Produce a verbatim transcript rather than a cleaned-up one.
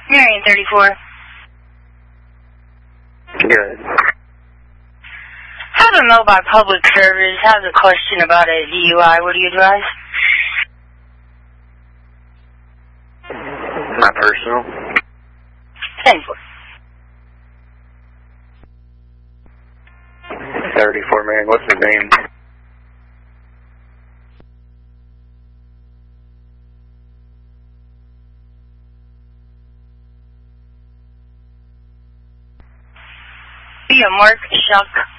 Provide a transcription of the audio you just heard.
Marion thirty-four. Good. Have a mobile public service. Has a question about a D U I. What do you advise? My personal. ten four. thirty-four, man. What's his name? Be a Mark Shuck.